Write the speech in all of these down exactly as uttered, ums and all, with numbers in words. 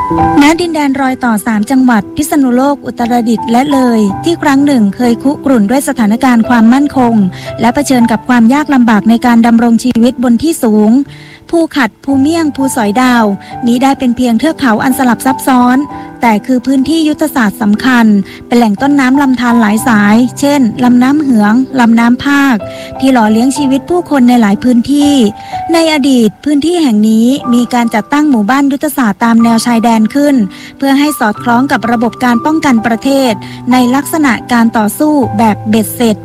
ณดินแดนรอยต่อสามจังหวัดพิษณุโลกอุตรดิตถ์และเลยที่ครั้งหนึ่งเคยคุกรุ่นด้วยสถานการณ์ความมั่นคงและเผชิญกับความยากลำบากในการดำรงชีวิตบนที่สูงภูขัดภูเมี่ยงภูสอยดาวมิได้เป็นเพียงเทือกเขาอันสลับซับซ้อนแต่คือพื้นที่ยุทธศาสตร์สำคัญเป็นแหล่งต้นน้ำลำธารหลายสายเช่นลำน้ำเหืองลำน้ำภาคที่หล่อเลี้ยงชีวิตผู้คนในหลายพื้นที่ในอดีตพื้นที่แห่งนี้มีการจัดตั้งหมู่บ้านยุทธศาสตร์ตามแนวชายแดนขึ้นเพื่อให้สอดคล้องกับระบบการป้องกันประเทศในลักษณะการต่อสู้แบบเบ็ดเสร็จ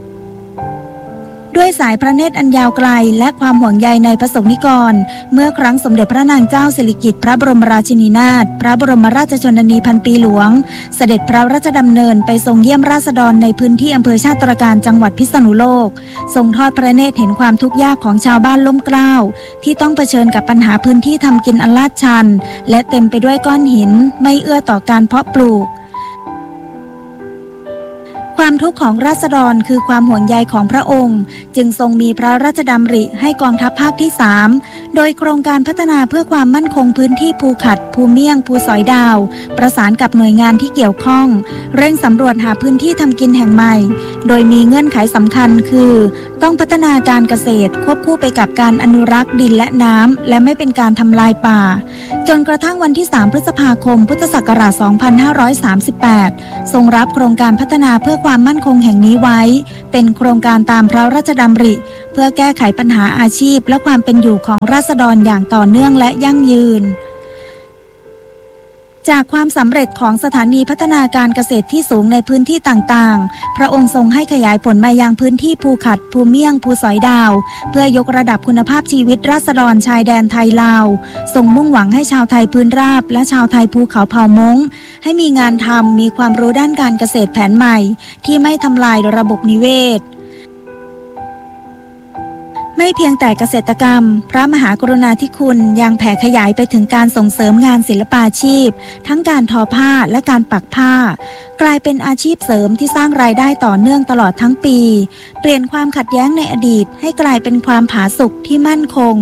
ด้วยสายพระเนตรอันยาวไกลและความห่วงใยในพระสงฆ์นิกรเมื่อครั้งสมเด็จพระนางเจ้าสิริกิติ์พระบรมราชินีนาถพระบรมราชชนนีพันปีหลวงเสด็จพระราชดำเนินไปทรงเยี่ยมราษฎรในพื้นที่อำเภอชาตรการจังหวัดพิษณุโลกทรงทอดพระเนตรเห็นความทุกข์ยากของชาวบ้านล้มเกล้าที่ต้องเผชิญกับปัญหาพื้นที่ทำกินอันลาดชันและเต็มไปด้วยก้อนหินไม่เอื้อต่อการเพาะปลูกความทุกข์ของราษฎรคือความห่วงใยของพระองค์จึงทรงมีพระราชดำริให้กองทัพภาคที่สามโดยโครงการพัฒนาเพื่อความมั่นคงพื้นที่ภูขัดภูเมี่ยงภูสอยดาวประสานกับหน่วยงานที่เกี่ยวข้องเร่งสำรวจหาพื้นที่ทำกินแห่งใหม่โดยมีเงื่อนไขสำคัญคือต้องพัฒนาการเกษตรควบคู่ไปกับการอนุรักษ์ดินและน้ำและไม่เป็นการทำลายป่าจนกระทั่งวันที่สามพฤษภาคมพุทธศักราชสองพันห้าร้อยสามสิบแปดทรงรับโครงการพัฒนาเพื่อความมั่นคงแห่งนี้ไว้เป็นโครงการตามพระราชดำริเพื่อแก้ไขปัญหาอาชีพและความเป็นอยู่ของราษฎรอย่างต่อเนื่องและยั่งยืนจากความสำเร็จของสถานีพัฒนาการเกษตรที่สูงในพื้นที่ต่างๆพระองค์ทรงให้ขยายผลมายังพื้นที่ภูขัดภูเมี่ยงภูสอยดาวเพื่อยกระดับคุณภาพชีวิตราษฎรชายแดนไทยลาวทรงมุ่งหวังให้ชาวไทยพื้นราบและชาวไทยภูเขาเผ่ามงให้มีงานทำมีความรู้ด้านการเกษตรแผนใหม่ที่ไม่ทำลายระบบนิเวศไม่เพียงแต่เกษตรกรรมพระมหากรุณาธิคุณยังแผ่ขยายไปถึงการส่งเสริมงานศิลปาชีพทั้งการทอผ้าและการปักผ้ากลายเป็นอาชีพเสริมที่สร้างรายได้ต่อเนื่องตลอดทั้งปีเปลี่ยนความขัดแย้งในอดีตให้กลายเป็นความผาสุกที่มั่นคง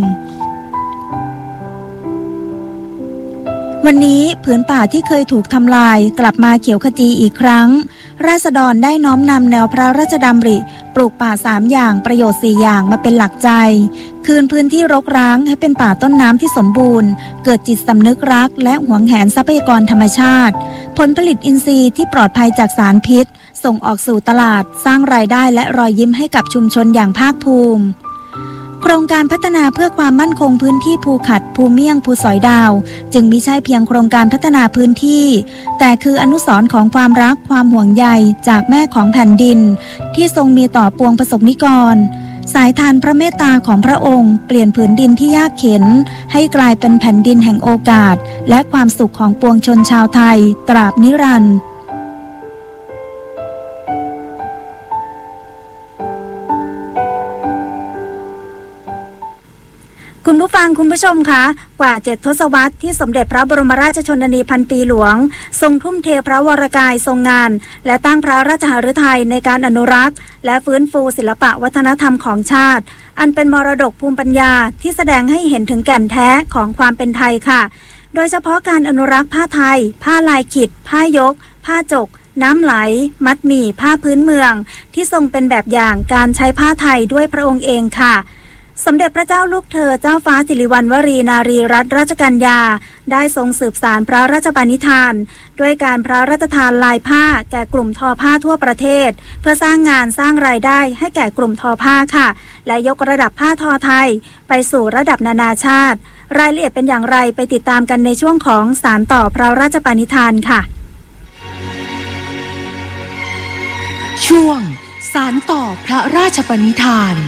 วันนี้ผืนป่าที่เคยถูกทำลายกลับมาเขียวขจีอีกครั้งราษฎรได้น้อมนำแนวพระราชดำริปลูกป่าสามอย่างประโยชน์สี่อย่างมาเป็นหลักใจคืนพื้นที่รกร้างให้เป็นป่าต้นน้ำที่สมบูรณ์เกิดจิตสำนึกรักและหวงแหนทรัพยากรธรรมชาติผลผลิตอินทรีย์ที่ปลอดภัยจากสารพิษส่งออกสู่ตลาดสร้างรายได้และรอยยิ้มให้กับชุมชนอย่างภาคภูมิโครงการพัฒนาเพื่อความมั่นคงพื้นที่ภูขัดภูเมี่ยงภูสอยดาวจึงมิใช่เพียงโครงการพัฒนาพื้นที่แต่คืออนุสรณ์ของความรักความห่วงใยจากแม่ของแผ่นดินที่ทรงมีต่อปวงประสบนิกรสายทานพระเมตตาของพระองค์เปลี่ยนผืนดินที่ยากเข็ญให้กลายเป็นแผ่นดินแห่งโอกาสและความสุขของปวงชนชาวไทยตราบนิรันดร์คุณผู้ฟังคุณผู้ชมคะกว่าเจ็ดทศวรรษที่สมเด็จพระบรมราชชนนีพันปีหลวงทรงทุ่มเทพระวรกายทรงงานและตั้งพระราชหฤทัยในการอนุรักษ์และฟื้นฟูศิลปะวัฒนธรรมของชาติอันเป็นมรดกภูมิปัญญาที่แสดงให้เห็นถึงแก่นแท้ของความเป็นไทยค่ะโดยเฉพาะการอนุรักษ์ผ้าไทยผ้าลายขิดผ้ายกผ้าจกน้ำไหลมัดหมี่ผ้าพื้นเมืองที่ทรงเป็นแบบอย่างการใช้ผ้าไทยด้วยพระองค์เองค่ะสมเด็จพระเจ้าลูกเธอเจ้าฟ้าสิริวัณวรีนารีรัตนราชกัญญาได้ทรงสืบสานพระราชปณิธานด้วยการพระราชทานลายผ้าแก่กลุ่มทอผ้าทั่วประเทศเพื่อสร้างงานสร้างรายได้ให้แก่กลุ่มทอผ้าค่ะและยกระดับผ้าทอไทยไปสู่ระดับนานาชาติรายละเอียดเป็นอย่างไรไปติดตามกันในช่วงของสานต่อพระราชปณิธานค่ะช่วงสานต่อพระราชปณิธาน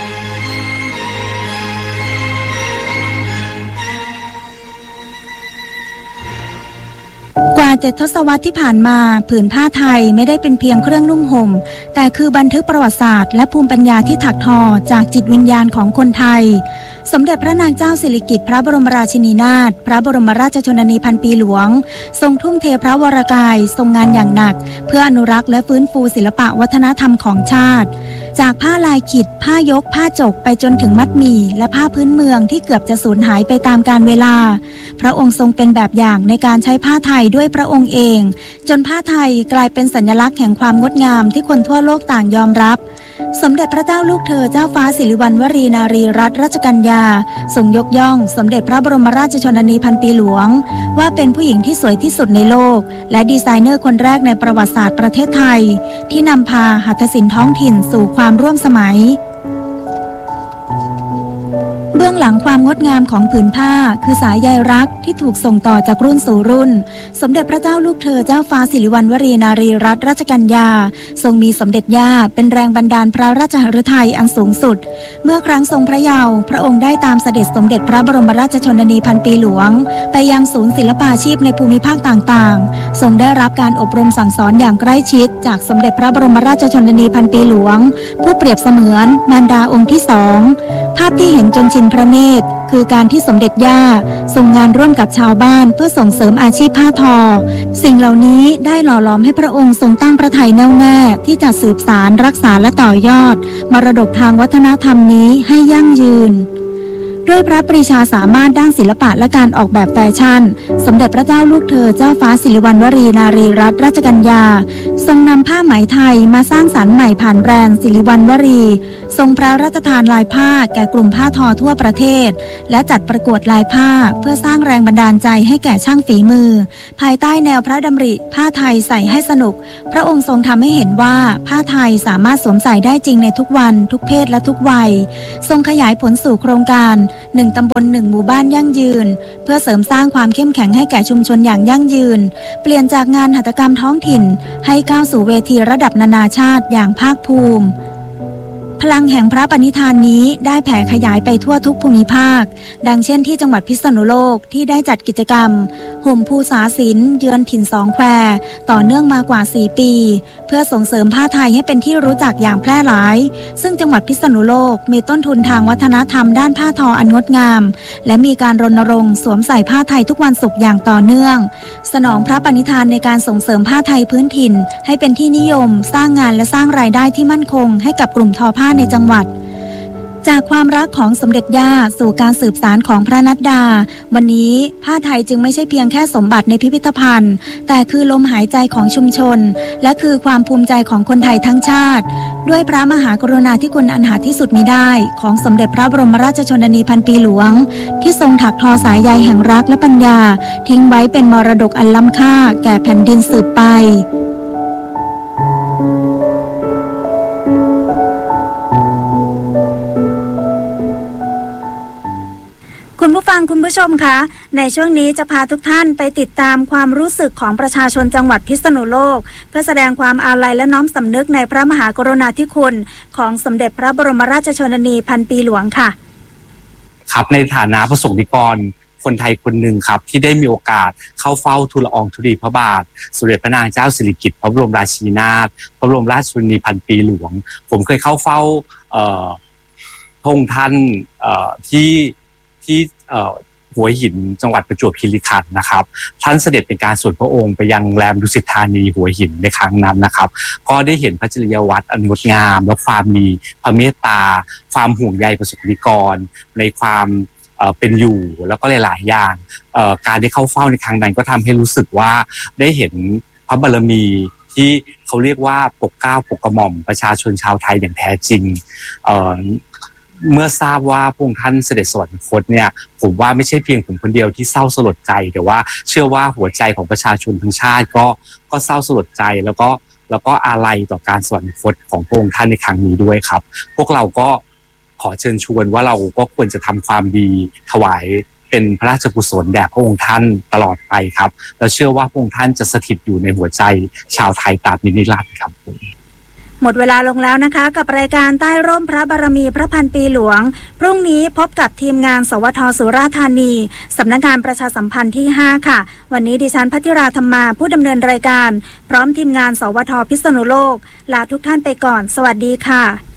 กว่าเจ็ดทศวรรษที่ผ่านมาผืนผ้าไทยไม่ได้เป็นเพียงเครื่องนุ่งห่มแต่คือบันทึกประวัติศาสตร์และภูมิปัญญาที่ถักทอจากจิตวิญญาณของคนไทยสมเด็จพระนางเจ้าสิริกิติ์พระบรมราชินีนาถพระบรมราชชนนีพันปีหลวงทรงทุ่มเทพระวรกายทรงงานอย่างหนักเพื่ออนุรักษ์และฟื้นฟูศิลปะวัฒนธรรมของชาติจากผ้าลายขิดผ้ายกผ้าจกไปจนถึงมัดหมี่และผ้าพื้นเมืองที่เกือบจะสูญหายไปตามกาลเวลาพระองค์ทรงเป็นแบบอย่างในการใช้ผ้าไทยด้วยพระองค์เองจนผ้าไทยกลายเป็นสัญลักษณ์แห่งความงดงามที่คนทั่วโลกต่างยอมรับสมเด็จพระเจ้าลูกเธอเจ้าฟ้าสิริวัณวรีนารีรัตนราชกัญญาทรงยกย่องสมเด็จพระบรมราชชนนีพันปีหลวงว่าเป็นผู้หญิงที่สวยที่สุดในโลกและดีไซเนอร์คนแรกในประวัติศาสตร์ประเทศไทยที่นำพาหัตถศิลป์ท้องถิ่นสู่ความร่วมสมัยเบื้องหลังความงดงามของผืนผ้าคือสายใยรักที่ถูกส่งต่อจากรุ่นสู่รุ่นสมเด็จพระเจ้าลูกเธอเจ้าฟ้าสิริวัณวรีนารีรัตนราชกัญญาทรงมีสมเด็จย่าเป็นแรงบันดาลพระราชฤทัยอันสูงสุดเมื่อครั้งทรงพระเยาว์พระองค์ได้ตามเสด็จสมเด็จพระบรมราชชนนีพันปีหลวงไปยังศูนย์ศิลปาชีพในภูมิภาคต่างๆทรงได้รับการอบรมสั่งสอนอย่างใกล้ชิดจากสมเด็จพระบรมราชชนนีพันปีหลวงผู้เปรียบเสมือนมารดาองค์ที่สองภาพที่เห็นจนชินพระเนตรคือการที่สมเด็จย่าทรงงานร่วมกับชาวบ้านเพื่อส่งเสริมอาชีพผ้าทอสิ่งเหล่านี้ได้หล่อหลอมให้พระองค์ทรงตั้งพระทัยแน่วแน่ที่จะสืบสานรักษาและต่อยอดมรดกทางวัฒนธรรมนี้ให้ยั่งยืนด้วยพระปรีชาสามารถด้านศิลปะและการออกแบบแฟชั่นสมเด็จพระเจ้าลูกเธอเจ้าฟ้าสิริวัณวรีนารีรัตนราชกัญญาทรงนำผ้าไหมไทยมาสร้างสรรค์ใหม่ผ่านแบรนด์สิริวัณวรีทรงพระราชทานลายผ้าแก่กลุ่มผ้าทอทั่วประเทศและจัดประกวดลายผ้าเพื่อสร้างแรงบันดาลใจให้แก่ช่างฝีมือภายใต้แนวพระดำริผ้าไทยใส่ให้สนุกพระองค์ทรงทำให้เห็นว่าผ้าไทยสามารถสวมใส่ได้จริงในทุกวันทุกเพศและทุกวัยทรงขยายผลสู่โครงการหนึ่งตำบลหนึ่งหมู่บ้านยั่งยืนเพื่อเสริมสร้างความเข้มแข็งให้แก่ชุมชนอย่างยั่งยืนเปลี่ยนจากงานหัตถกรรมท้องถิ่นให้ก้าวสู่เวทีระดับนานาชาติอย่างภาคภูมิพลังแห่งพระปณิธานนี้ได้แผ่ขยายไปทั่วทุกภูมิภาคดังเช่นที่จังหวัดพิษณุโลกที่ได้จัดกิจกรรมห่มภูษาศิลป์เยือนถิ่นสองแควต่อเนื่องมากว่าสี่ปีเพื่อส่งเสริมผ้าไทยให้เป็นที่รู้จักอย่างแพร่หลายซึ่งจังหวัดพิษณุโลกมีต้นทุนทางวัฒนธรรมด้านผ้าทออันงดงามและมีการรณรงค์สวมใส่ผ้าไทยทุกวันศุกร์อย่างต่อเนื่องสนองพระปณิธานในการส่งเสริมผ้าไทยพื้นถิ่นให้เป็นที่นิยมสร้างงานและสร้างรายได้ที่มั่นคงให้กับกลุ่มทอผ้าในจังหวัดจากความรักของสมเด็จย่าสู่การสืบสานของพระนัดดาวันนี้ผ้าไทยจึงไม่ใช่เพียงแค่สมบัติในพิพิธภัณฑ์แต่คือลมหายใจของชุมชนและคือความภูมิใจของคนไทยทั้งชาติด้วยพระมหากรุณาธิคุณอันหาที่สุดมิได้ของสมเด็จพระบรมราชชนนีพันปีหลวงที่ทรงถักทอสายใยแห่งรักและปัญญาทิ้งไว้เป็นมรดกอันล้ำค่าแก่แผ่นดินสืบไปคุณผู้ฟังคุณผู้ชมคะในช่วงนี้จะพาทุกท่านไปติดตามความรู้สึกของประชาชนจังหวัดพิษณุโลกเพื่อแสดงความอาลัยและน้อมสำนึกในพระมหากรุณาธิคุณของสมเด็จพระบรมราชชนนีพันปีหลวงค่ะครับในฐานะประสบนิกรคนไทยคนหนึ่งครับที่ได้มีโอกาสเข้าเฝ้าทูลละอองธุลีพระบาทสมเด็จพระนางเจ้าสิริกิติ์พระบรมราชินีนาถพระบรมราชชนนีพันปีหลวงผมเคยเข้าเฝ้าเอ่อพระองค์ท่านเอ่อที่ที่หัวหินจังหวัดประจวบคีรีขันธ์นะครับท่านเสด็จเป็นการส่วนพระองค์ไปยังแรมดุสิตธานีหัวหินในครั้งนั้นนะครับก็ได้เห็นพระจริยวัตรอันงดงามและความมีพระเมตตาความห่วงใยประสบนิกรในความเป็นอยู่แล้วก็หลายๆอย่างการได้เข้าเฝ้าในครั้งนั้นก็ทำให้รู้สึกว่าได้เห็นพระบารมีที่เขาเรียกว่าปกเกล้าปกกระหม่อมประชาชนชาวไทยอย่างแท้จริงเมื่อทราบว่าพระองค์ท่านเสด็จสวรรคตเนี่ยผมว่าไม่ใช่เพียงผมคนเดียวที่เศร้าสลดใจแต่ว่าเชื่อว่าหัวใจของประชาชนทั้งชาติก็ก็เศร้าสลดใจแล้วก็แล้วก็อาลัยต่อการสวรรคตของพระองค์ท่านในครั้งนี้ด้วยครับพวกเราก็ขอเชิญชวนว่าเราก็ควรจะทำความดีถวายเป็นพระราชกุศลแด่พระองค์ท่านตลอดไปครับและเชื่อว่าพระองค์ท่านจะสถิตอยู่ในหัวใจชาวไทยตราบนิรันดร์ครับหมดเวลาลงแล้วนะคะกับรายการใต้ร่มพระบารมีพระพันปีหลวงพรุ่งนี้พบกับทีมงานสวทสุราษฎร์ธานีสำนักงานประชาสัมพันธ์ที่ห้าค่ะวันนี้ดิฉันพัทธิราธรรมาผู้ดำเนินรายการพร้อมทีมงานสวทพิษณุโลกลาทุกท่านไปก่อนสวัสดีค่ะ